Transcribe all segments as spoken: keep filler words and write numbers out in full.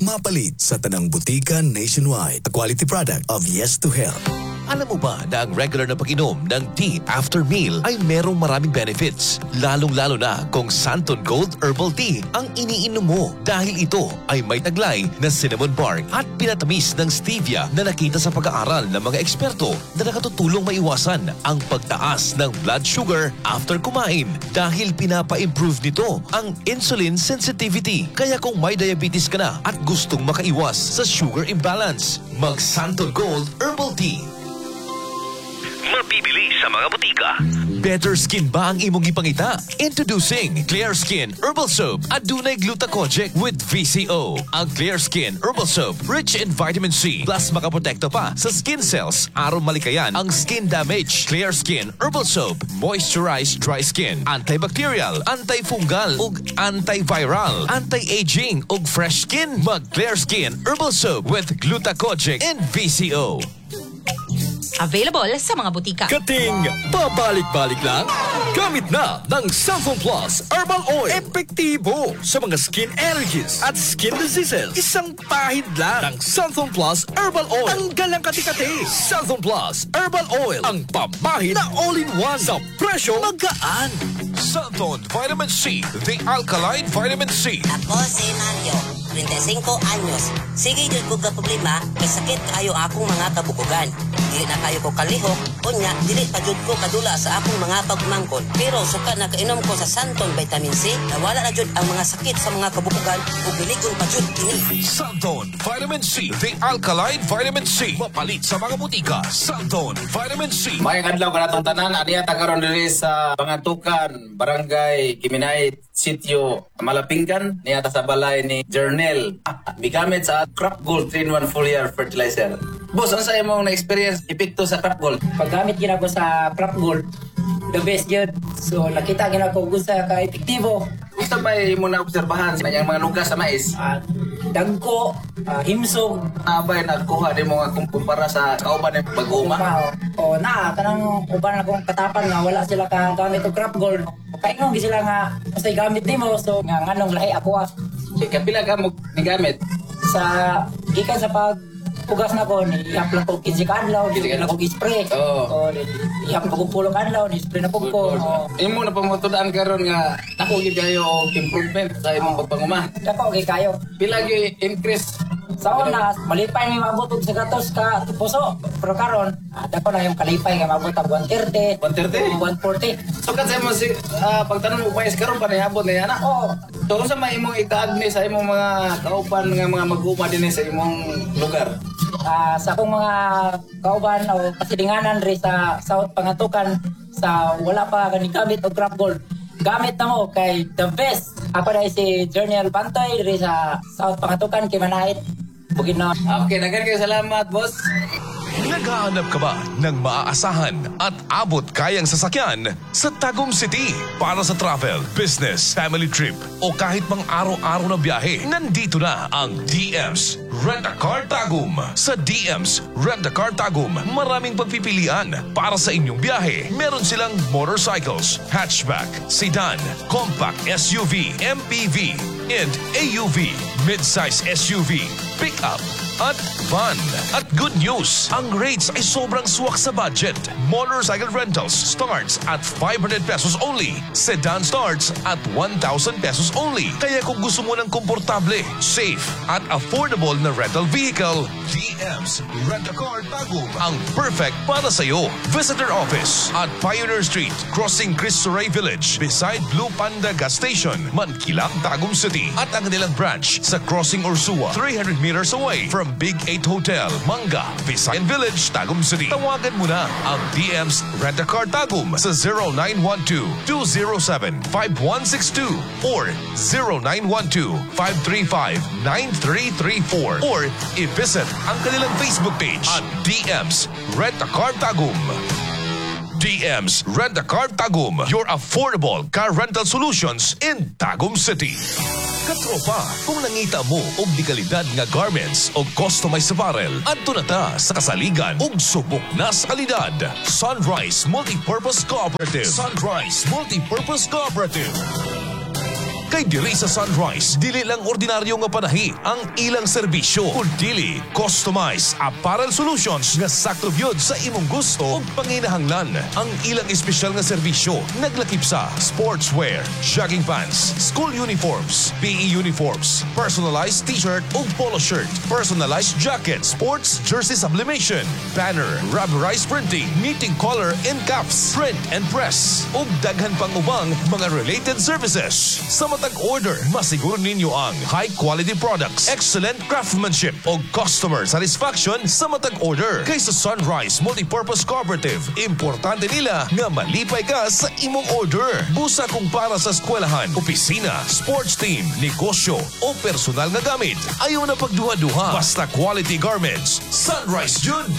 Mapalit sa tanang butika nationwide. A quality product of Yes to Health. Alam mo ba na ang regular na pag-inom ng tea after meal ay merong maraming benefits? Lalong-lalo na kung Santon Gold Herbal Tea ang iniinom mo dahil ito ay may taglay na cinnamon bark at pinatamis ng stevia na nakita sa pag-aaral ng mga eksperto na nakatutulong maiwasan ang pagtaas ng blood sugar after kumain dahil pinapa-improve nito ang insulin sensitivity. Kaya kung may diabetes ka na at gustong makaiwas sa sugar imbalance, mag Santon Gold Herbal Tea. Mabibili sa mga butika. Better skin ba ang imong ipangita? Introducing Clear Skin Herbal Soap adunay glutathione with V C O. Ang Clear Skin Herbal Soap rich in vitamin C plus makaprotekto pa sa skin cells aron malikayan ang skin damage. Clear Skin Herbal Soap moisturize dry skin, antibacterial, antifungal ug antiviral, anti-aging ug fresh skin. Mag Clear Skin Herbal Soap with glutathione and V C O. Available sa mga butika. Kating babalik-balik lang? Gamit na ng Santon Plus Herbal Oil. Epektibo sa mga skin allergies at skin diseases. Isang pahid lang ng Santon Plus Herbal Oil. Tanggal ang kati-kati. Santon Plus Herbal Oil. Ang pamahid na all-in-one sa presyo magaan. Santon Vitamin C, the alkaline vitamin C. Ako si Mario, thirty-five anyos. Sige jud ko ka problema, kay sakit kayo akong mga kabukugan. Dili na kayo ko kalihok, unya dili pa jud ko kadula sa akong mga pagmangkon. Pero suka na kainom ko sa Santon Vitamin C, nawala na jud ang mga sakit sa mga kabukugan ug biligon pa jud kini. Santon Vitamin C, the alkaline vitamin C. Mapalit sa mga butika. Santon Vitamin C. May adlaw ka natong tanan, aniya tagaron diri sa Pangatukan, Barangay Kiminay, Sitio Malapinggan, niya sa balay ni Journal. Bigamit sa Crop Gold three in one foliar fertilizer. Boss, ano sa imong na-experience epekto sa Crop Gold? Paggamit gina ko sa Crop Gold, the best yun. So nakita gina ko kung sa ka-epektibo. Gusto ba mo na obserbahan sa mga lugas sa mais? Uh, dagko, uh, himsog. Abay, nagkuha din mo nga kumpara sa kauban ng pag-uma? O na, kanang uban akong katapan nga wala sila ka gamit o Crop Gold. Kaingon gi sila nga kasi gamit nimo so nga nganong lahi ako ah. Sige, kapila ka mo nigamit? Sa gikan sa pag pugas na ko, ihap lang ko kinsi kadlaw, di na ko gi-spray. Oo. O, ihap ko kung pulong kadlaw, ni-spray na po ko. Imo na pamutudaan karon nga nakugid kayo og improvement sa imong pagpanguma. Dako kay kayo. Pila gyud increase? Sa una, malipay may mabutog sa gatos ka puso. Pero karon, dako na yung kalipay nga mabutog one thirty, one thirty, one forty. So kasi mo si uh, pagtanong mo pa karon pa niabot na yan. Oo. So sa may imong ikaagni sa imong mga kauban nga mga mag-uma din sa imong lugar. Uh, sa akong mga kauban o kasilinganan rin sa South Pangatukan sa wala pa kanigamit o Crop Gold, gamit na mo kay the best. Ako na si Journal Pantoy rin sa South Pangatukan, Kimanait, Bukidnon. Okay, nagan kayo salamat, boss. Naghahanap ka ba ng maaasahan at abot kayang sasakyan sa Tagum City para sa travel, business, family trip o kahit mang araw-araw na biyahe? Nandito na ang D M's Rent-A-Car Tagum. Sa D M's Rent-A-Car Tagum, maraming pagpipilian para sa inyong biyahe. Meron silang motorcycles, hatchback, sedan, compact S U V, M P V, and A U V, mid-size S U V, pick-up, at van. At good news, ang rates ay sobrang swak sa budget. Motorcycle rentals starts at five hundred pesos only. Sedan starts at one thousand pesos only. Kaya kung gusto mo ng komportable, safe, at affordable na rental vehicle, D M's Rent-A-Car Tagum ang perfect para sa'yo. Visit our office at Pioneer Street, crossing Cristo Rey Village, beside Blue Panda Gas Station, Mankilang, Tagum City. At ang nilang branch sa Crossing Ursua, three hundred meters away from Big eight Hotel, Manga, Visayan Village, Tagum City. Tawagan mo na ang D M's Rent-A-Car Tagum sa zero nine one two, two zero seven, five one six two or zero nine one two, five three five, nine three three four or i-visit ang kanilang Facebook page at D M's Rent-A-Car Tagum. D M's Rent-A-Car Tagum, your affordable car rental solutions in Tagum City. Katropa, kung nangita mo og di kalidad nga garments o customized apparel, adto na ta sa kasaligan og subok na sa kalidad. Sunrise Multipurpose Cooperative. Sunrise Multipurpose Cooperative. Kay diri sa Sunrise, dili lang ordinaryo nga panahi ang ilang serbisyo, kundi customized apparel solutions nga sakto gyud sa imong gusto ug panginahanglan. Ang ilang espesyal nga serbisyo naglakip sa sportswear, jogging pants, school uniforms, P E uniforms, personalized t-shirt ug polo shirt, personalized jacket, sports jersey sublimation, banner, rubberized printing, meeting color and caps, print and press ug daghan pang ubang mga related services. Sa matag order, masiguro ninyo ang high quality products, excellent craftsmanship ug customer satisfaction sa matag order. Kay sa Sunrise Multipurpose Cooperative, importante nila nga malipay ka sa imong order. Busa kung para sa eskwelahan, opisina, sports team, negosyo o personal nga gamit, ayaw na pagduha-duha. Basta quality garments, Sunrise Jud.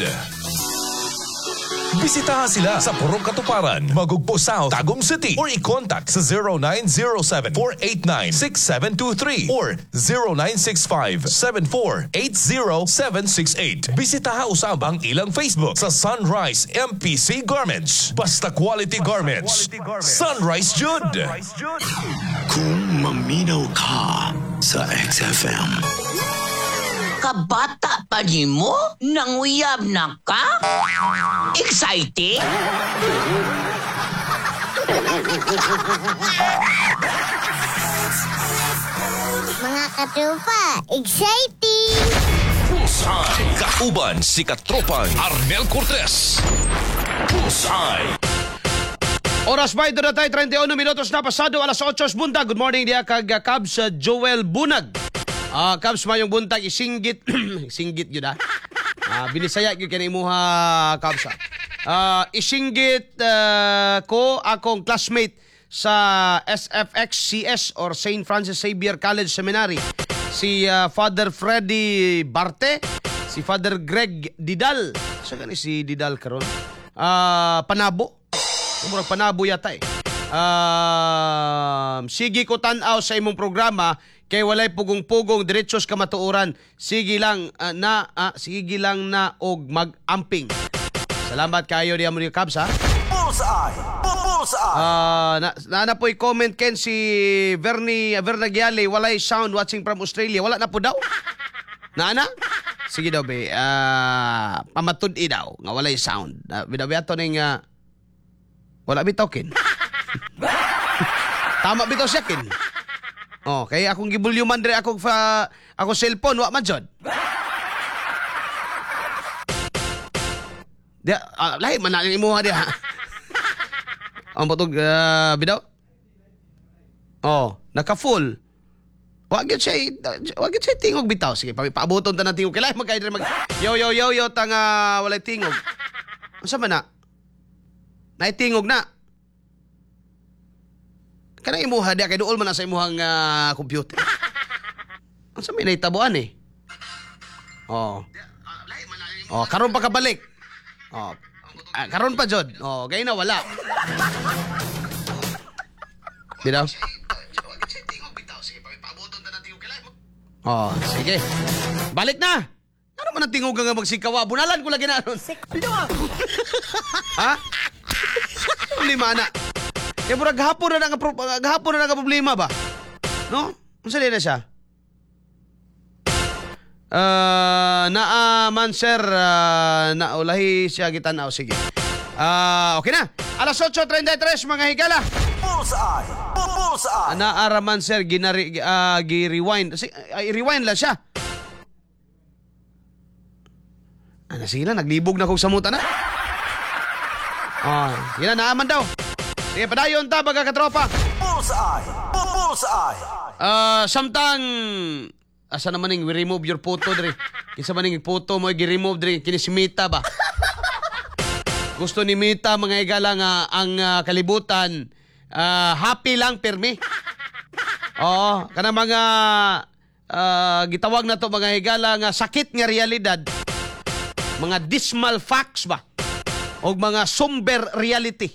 Bisitahan sila sa Purong Katuparan, Magugpo South, Tagum City or i-contact sa zero nine zero seven, four eight nine, six seven two three or zero nine six five, seven four eight zero seven six eight. Bisitahan usab ang ilang Facebook sa Sunrise M P C Garments. Basta quality garments, Sunrise Jud. Kung maminaw ka sa X F M. Kabata pa ni mo? Nanguyab na ka? Exciting? Mga katropa, exciting! Pulsay, kauban si katropan Arnel Cortez. Pulsay. Oras ba ito na tayo, thirty-one minutos na pasado, alas eight buntag. Good morning diya kag Cubs uh, Joel Bunag. Ah, uh, Cubs mayong buntag isinggit, isinggit yun ah. Uh, binisaya yun kaya imuha Cubs ah. Uh, isinggit uh, ko akong classmate sa S F X C S or Saint Francis Xavier College Seminary. Si uh, Father Freddy Barte, si Father Greg Didal. Sa gani si Didal karon? Ah, uh, Panabo. Murag Panabo yata eh. Uh, sige ko tanaw sa imong programa kay walay pugong-pugong diretsos ka matuoran. Sige lang uh, na uh, sige lang na og mag-amping. Salamat kayo diya mo ni Cubs ha. Bullseye! Bullseye! Ah, na na, na po i-comment ken si Vernie Vernagiale walay sound watching from Australia. Wala na po daw. Na na? Sige daw be. Ah, pamatud-i daw nga walay sound. Uh, Bidabiato ning uh, wala bitaw kin. Tama bitaw siya kin. Oh, kaya akong gibulyuman dire akong fa ako cellphone wa man jud. Dia uh, lahi man na imuha dia. Ang butog uh, bidaw. Oh, naka-full. Wa gyud siya wa gyud siya tingog bitaw. Sige, paaboton ta ng tingog. Kailan magkay dire mag yo yo yo yo tanga walay tingog. Unsa man na? Naitingog na. Kana imuha dia kay duol man na sa imuhang uh, computer. Unsa may naitabuan eh? Oh. Oh, karon pa kabalik. Oh. Ah, karon pa jud. Oh, gay na wala. Bitaw. Oh, sige. Balik na. Ano man ang tingog nga magsikawa? Bunalan ko lagi na ron. Ha? Lima na. Kaya murag gahapon na nga gahapon na nga problema ba? No? Unsa din na siya? Uh, naa man sir uh, na ulahi siya gitanaw sige. Ah, uh, okay na. alas eight thirty-three mga higala. Bullseye! Bullseye! Naara man sir ginari uh, gi-rewind. Si, uh, i-rewind lang siya. Ano sila naglibog na kog samutan na. Ah, uh, yun na naaman daw. Sige, padayon ta, baga katropa. Bullseye! Bullseye! Ah, uh, samtang asa naman ning remove your photo dre. Kinsa man ning photo mo gi-remove dre kini si Mita ba? Gusto ni Mita mga igala nga ang uh, kalibutan uh, happy lang permi. Oo, kana mga uh, gitawag na to mga higala nga sakit nga realidad. Mga dismal facts ba? O mga somber reality.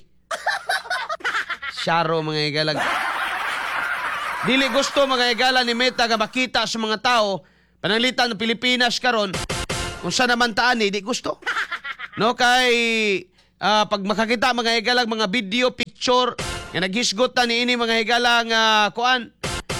Syaro mga higala. Dili gusto mga higala ni Meta nga makita sa mga tao pananglitan ng Pilipinas karon kung sa naman taan eh, di gusto. No, kay uh, pag makakita mga higala mga video, picture nga naghisgot ni ini mga higala nga kuan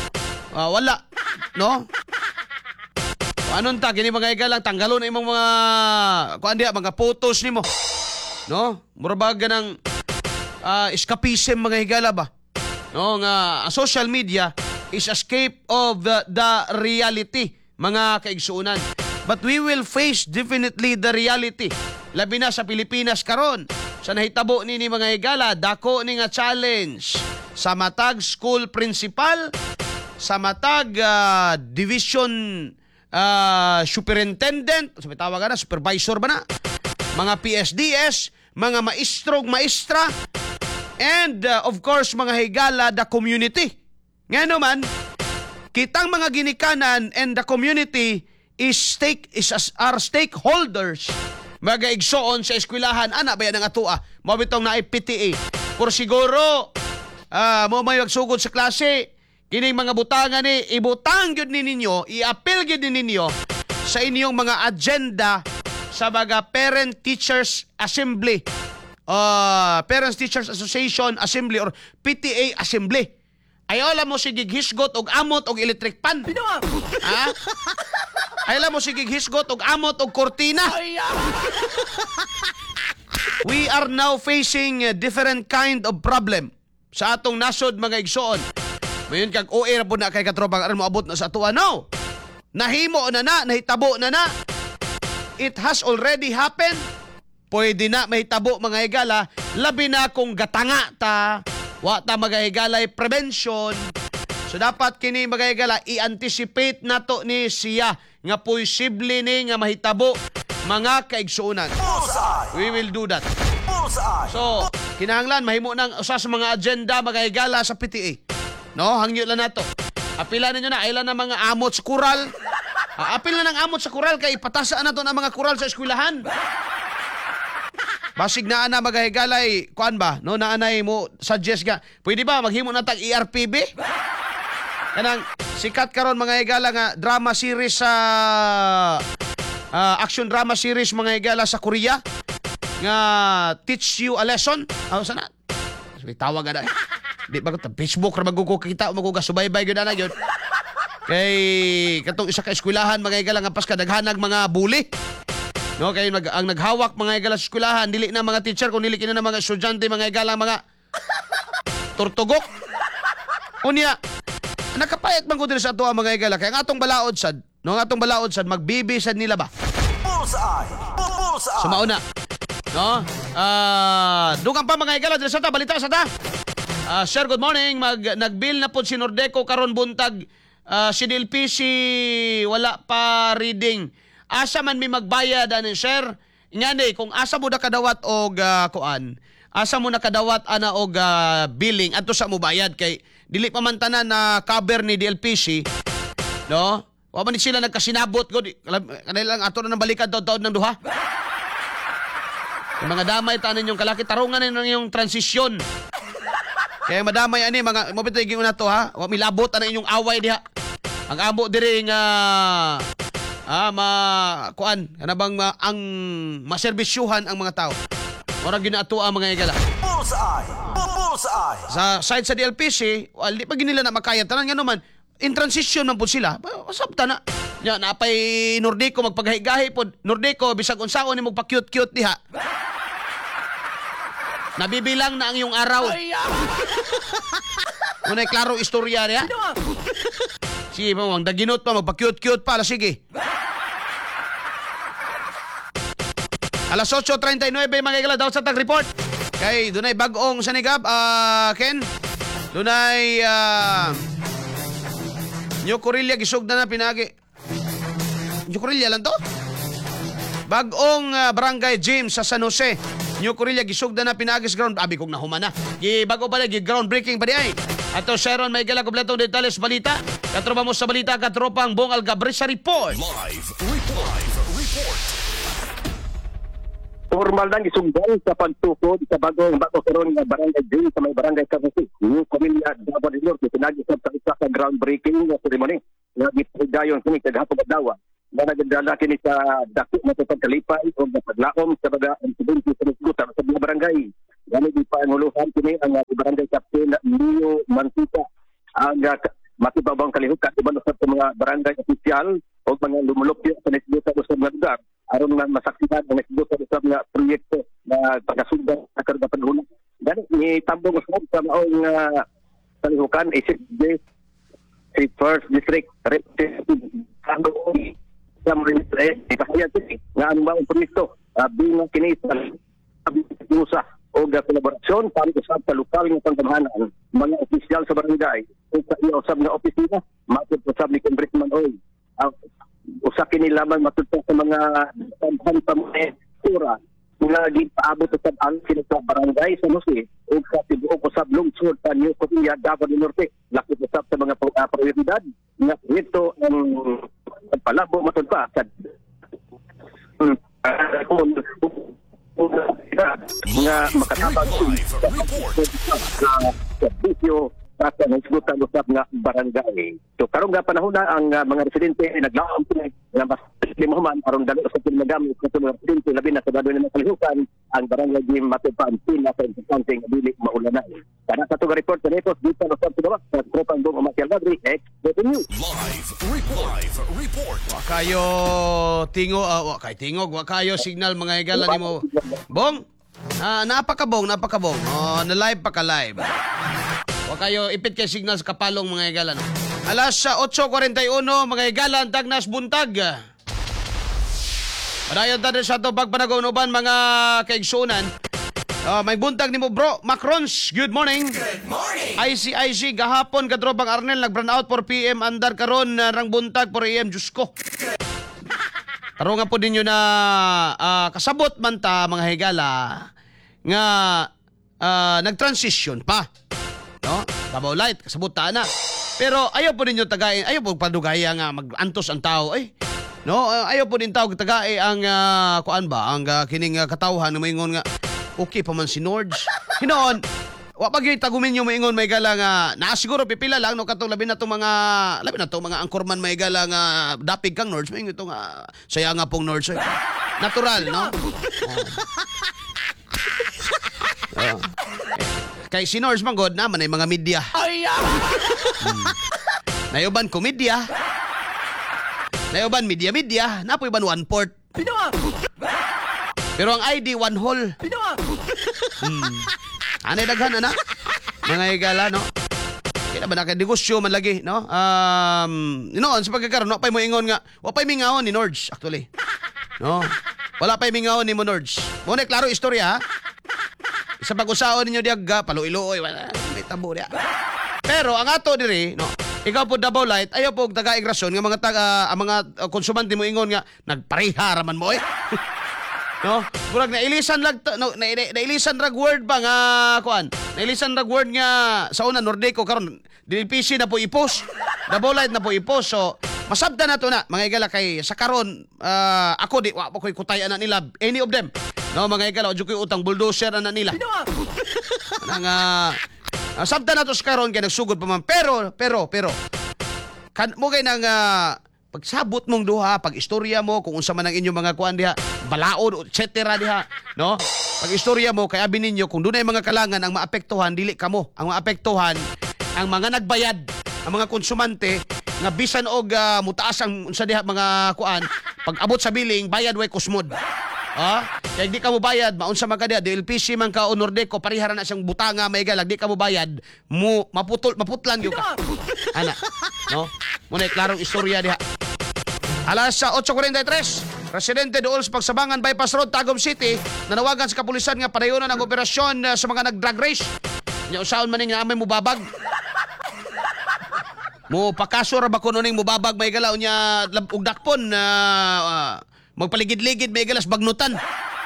Ah, wala, no? Anon ta kini mga higala lang tanggalon na imong mga kuan diha mga photos nimo. No? Murabag ng uh, escapism mga higala ba? No, nga ang social media is escape of the, the reality, mga kaigsuunan. But we will face definitely the reality. Labi na sa Pilipinas karon. Sa nahitabo nini mga higala, dako ni nga challenge sa matag school principal, sa matag uh, division uh, superintendent, sabi tawag na, supervisor ba na? Mga P S D S, mga maestrog, maestra, and uh, of course mga higala, the community. Nga naman, kitang mga ginikanan and the community is stake is as our stakeholders. Magaigsoon sa eskwelahan, ana ba yan ang atua? Mabitong na P T A. Por siguro, uh, mo may magsugod sa klase, kining mga butangan ni, ibutang yun ni ninyo, i-appeal yun ni ninyo sa inyong mga agenda sa mga Parent-Teachers Assembly, uh, Parents-Teachers Association Assembly or P T A Assembly. Ayaw lang mo sigig hisgot og amot og electric pan. Ha? Ayaw lang mo sigig hisgot og amot og kortina. We are now facing a different kind of problem sa atong nasod mga igsoon. Mayon kag O A ra pud na kay katropang aron moabot na sa atuwa. No. Nahimo na na, nahitabo na na. It has already happened. Pwede na mahitabo mga higala, labi na kung gatanga ta, wa ta mga higalay prevention. So dapat kini mga higala i-anticipate nato ni siya nga posible ni nga mahitabo mga kaigsuunan. We will do that. So, kinahanglan mahimo nang usa sa mga agenda mga higala sa P T A. No, hangyo lang nato. Apilan ninyo na, ilan na mga amot sa kural. Uh, apil na ng amot sa kural kay ipatasaan na to ng mga kural sa eskwelahan. Basig na ana magahigalay, kuan ba? No, naanay mo suggest nga, pwede ba maghimo na tag E R P B? Kanang sikat karon mga higala nga drama series sa uh, action drama series mga higala sa Korea nga teach you a lesson. Aw sana? Tawag ana. Di ba ko Facebook ra magkukita magugasubaybay gyud ana gyud. Kay katong isa ka eskwelahan mga higala nga pas kadaghanag mga bully. No, kay nag ang naghawak mga higala sa eskwelahan dili na mga teacher kun dili kina na mga estudyante mga higala mga turtugok. Unya nakapayat man ko diri sa ato mga higala kay ang atong balaod sad, no ang atong balaod sad magbibi sad nila ba. Bullseye. Bullseye. Sumauna. No? Ah, uh, dugang pa mga higala diri sa ta balita sa ta. Uh, sir, good morning. Mag nagbill na po si Nordeco karon buntag. Uh, si D L P C wala pa reading. Asa man mi magbayad ani sir? Ngani kung asa mo nakadawat og uh, kuan, asa mo nakadawat ana og uh, billing adto sa mo bayad kay dili pa man tanan na cover ni D L P C, no? Wa man sila nagkasinabot gud kanila lang ato na balikan taud-taud ng duha. Yung mga damay tanan yung kalaki tarungan na yung transisyon. Kaya madamay ani mga mo bitoy gingon nato ha. Wa milabot ana inyong away diha. Ang amo diri nga ah ma kuan kana bang ma, ang maserbisyuhan ang mga tao. Ora ginato ang mga higala. Bullseye. Bullseye. Sa side sa D L P C, wal di pa ginila na makaya tanan nga naman. In transition man pud sila. Sabta na. Nya napay Nordeco magpagahi-gahi pod. Nordeco bisag unsaon nimo pa-cute-cute diha. Nabibilang na ang iyong araw. Unay klaro istorya niya. Sige, mawang daginot pa, magpa-cute-cute pa. Sige. Alas eight thirty-nine, mga higala, daw sa tag-report. Kay, dunay bagong sanigap, uh, Ken. Dunay, uh, New Corilla, gisog na na pinagi. New Corilla lang to? Bagong uh, barangay gym sa San Jose. New Corilla gisugda na pinagis ground abi kog nahumana. Gi bago pa gi groundbreaking pa di ay. Ato Sharon may gala kompletong detalles balita. Katropa mo sa balita katropang Bong Algabre sa report. Live report. Report. Formal nang isugdan sa pagtukod sa bagong bago karon nga barangay gym sa may barangay Cavite. New Corilla Davao del Norte pinagis sa isa ka groundbreaking nga ceremony. Nga gipudayon kini kagahapon adlaw. Na nagdala kini sa dako na pagkalipay o paglaom sa baga ang tubig sa Nisgutan sa mga barangay. Gani di pa anguluhan kini ang barangay Captain Leo Mantita. Ang matibabang kalihukan iban sa mga barangay opisyal o mga lumulupyo sa nagsibutan sa mga lugar aron nga masaksihan ang nagsibutan sa mga proyekto na pagkasundan sa karagatan hulog. Ganit ni tambong usab sa maong uh, kalihukan isip de si First District Representative Sandro sa Marintre ipahayag kini nga ang maong proyekto uh, bilang kini sa usa o ga kolaborasyon para usab sa lokal nga panggamhanan mga opisyal sa barangay ug sa iya usab nga opisina matud usab ni Congressman Oy uh, usa kini lamang matud sa mga tamhan pa mga tura nga gipaabot sa ang kini sa barangay sa Mose ug sa tibuok usab lungsod sa New Cotia, Davao del Norte lakip usab sa mga uh, prioridad nga ito ang palabo matud pa sa um, nga makatabang sa servisyo sa nagsugutan usab nga barangay. So karon nga panahon na ang uh, mga residente ay naglaom sila nga mas limahuman aron dali sa pinagamit sa mga residente labi na sa dadon ng kalihukan ang barangay gym matupan pila sa importante nga dili maulanan. Kana sa tuga report kanito dito sa Tugawak sa Tropang Dong Umakyal Madrid X News. Live report. Live report. Wa kayo tingo, uh, wa kay tingog, wa kayo signal mga higala nimo. Bong, ah, napakabong, napakabong. Oh, na live pa ka live. Wa kayo ipit kay signal sa kapalong mga higala no. Alas sa eight forty-one mga higala Tagnas buntag. Padayon ta sa to pagpanagon-uban mga kaigsunan. Uh, may buntag nimo bro, Macrons, good morning. Good morning. I C I C gahapon katropang Arnel nag-burn out four p m andar karon uh, rang buntag four a m Diyos ko. Karon nga po ninyo na uh, kasabot man ta mga higala nga uh, nag-transition pa. No? Babaw light kasabot ta na. Pero ayaw po ninyo tagay, ayaw po padugaya nga mag-antos ang tao eh. No, uh, ayaw po din tao tagay ang uh, kuan ba ang uh, kining uh, katawhan nga moingon nga okay pa man si Nords. Hinoon, wa pa gyud tagumin yung maingon may gala nga naa siguro pipila lang no katong labi na tong mga labi na tong mga angkorman may gala nga dapig kang Nords maingon to nga saya nga pong Nords. Eh. Natural, no? Oh. Oh. Kay si Nords man god naman ay mga media. Hmm. Nayoban komedya. Nayoban media-media, napoy ban one port. Pero ang I D one hole. Hmm. Anay daghan ana. Mga higala no. Kaya ba naka negosyo man lagi no? Um, noon sa pagkakaroon no pay mo ingon nga, wa pay mingaon ni Nords actually. No. Wala pay mingaon ni mo Nords. Mo na klaro istorya ha. Sa pag-usaon ninyo diag paluiluoy wala may tabo dia. Pero ang ato diri no, ikaw po Davao Light ayaw po taga igrasyon nga mga taga ang mga uh, konsumante mo ingon nga nagpareha raman mo eh. No? Murag nailisan lag no, na, na, nailisan rag word ba nga kuan? Nailisan rag word nga sa una Nordeco karon D P C na po ipos. Davao Light na po ipos. So masabda na to na mga igala kay sa karon uh, ako di wa pa koy kutay ana nila any of them. No mga igala ug koy utang bulldozer ana nila. Nang uh, uh, sabda na to sa karon kay nagsugod pa man pero pero pero kan mo kay nang uh, pagsabot mong duha, pag-istorya mo kung unsa man ang inyong mga kuan diha, balaod, et cetera diha, no? Pag-istorya mo kay abi ninyo kung dunay mga kalangan ang maapektuhan dili kamo. Ang maapektuhan ang mga nagbayad, ang mga konsumante nga bisan og uh, mutaas ang unsa diha mga kuan, pag abot sa billing bayad way kusmod. Ha? Kaya di ka mo bayad, maunsa man ka diha, D L P C man ka o Nordeco, parihara na siyang butanga may galag, di ka mo bayad, mo maputol, maputlan gyud ka. Ana, no? Muna klarong istorya diha. Alas sa eight forty-three, residente dool sa Pagsabangan Bypass Road, Tagum City, nanawagan sa kapulisan nga padayonan ang operasyon uh, sa mga nag-drag race. Nya usaon man ning amay mo babag. Mo pakasor ba kuno ning mubabag may galaw nya ug dakpon na uh, uh, magpaligid-ligid may galas bagnutan.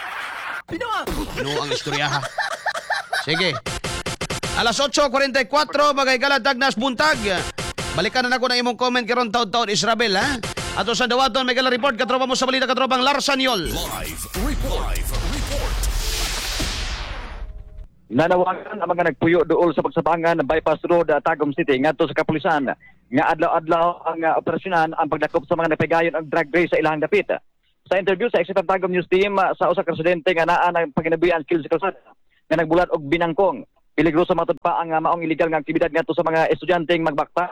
No ang istorya ha. Sige. Alas eight forty-four magay gala Tagnas buntag. Balikan na nako na imong comment karon taud-taud Israel ha. Ato sa dawaton may gala report katropa mo sa balita katropang Larsanyol. Live report. Live report. Nanawagan ang mga nagpuyo dool sa Pagsabangan Bypass Road, Tagum City ngadto sa kapulisan nga adlaw-adlaw ang uh, operasyonan ang pagdakop sa mga napigayon ang drag race sa ilahang dapit. Sa interview sa X F M Tagum News Team uh, sa usa ka residente nga naa ng paginabuhian skills sa kalsada nga nagbulat og binangkong. Peligroso matud pa ang uh, maong illegal nga aktibidad ngadto sa mga estudyanteng magbaktas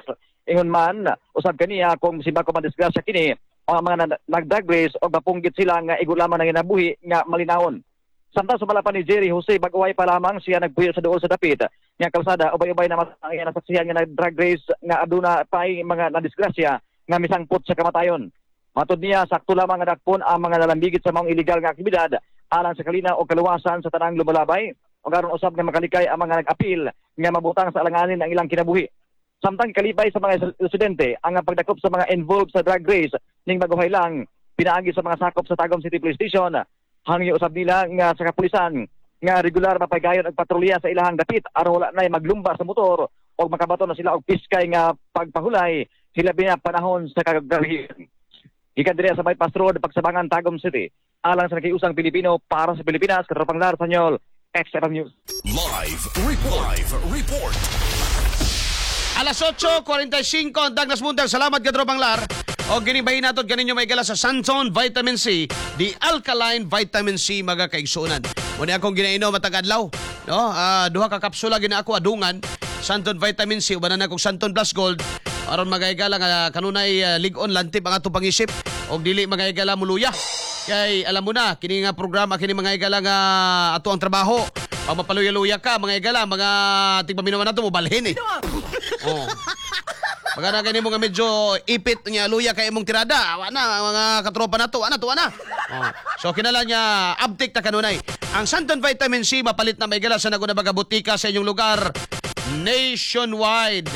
Ingon man usab kaniya kung simba ko madisgrasya kini ang mga na- nag-drag race o mapunggit sila nga igulaman ng inabuhi nga malinawon. Samtang sumala pa ni Jerry Jose Bagaway pa lamang siya nagpuyo sa duol sa dapit nga kalsada ubay-ubay na ang iya nasaksihan nga nag-drag race nga aduna pay mga nadisgrasya nga misangpot sa kamatayon. Matod niya sakto lamang nga dakpon ang mga nalambigit sa mga illegal nga aktibidad alang sa kalina o kaluwasan sa tanang lumalabay o garon usab nga makalikay ang mga nag-apil nga mabutang sa alanganin ang ilang kinabuhi. Samtang kalipay sa mga estudyante ang pagdakop sa mga involved sa drag race ning maguhay lang pinaagi sa mga sakop sa Tagum City Police Station hangyo usab nila nga sa kapulisan nga regular mapaygayon og patrolya sa ilahang dapit aron wala nay maglumba sa motor o makabato na sila og piskay nga pagpahulay hilabi na panahon sa kagagahian. Gikan diri sa Bypass Road pagsabangan Tagum City alang sa nakiusang Pilipino para sa Pilipinas katropang Lar Sanyol X F M News. Live report. Live report. Alas eight forty-five ang Dagnas Mundag. Salamat ka Tropang Lar. O ginibahin natin kaninyo may gala sa Santon Vitamin C, the alkaline vitamin C mga kaigsunan. Muna akong ginainom matagadlaw. No? Uh, duha ka kapsula gina ako adungan. Santon Vitamin C, ubanan na kong Santon Plus Gold. Aron magaygala nga kanunay uh, ligon lantip ang atong pangisip. O dili magaygala muluya. Kay alam mo na, kini nga programa, kini mga igala nga ato ang trabaho. Pag mapaluya-luya ka, mga igala, mga tigpaminawan nato mo balhin eh. Oh. Pagka na ganyan mo nga medyo ipit niya luya kay imong tirada, awa na, mga katropa na to, ana to, ana. Oh. So kinala niya, uptick ta kanunay. Ang Santon Vitamin C, mapalit na may gala sa naguna baga butika sa inyong lugar. Nationwide.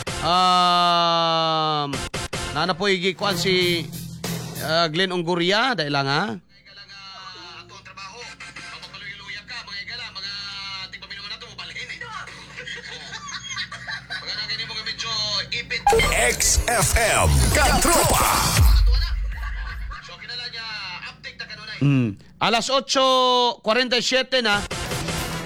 Um, nana po igikuan si uh, Glenn Onggoria, dahil lang ha. X F M Katropa. Mm. Alas eight forty-seven na.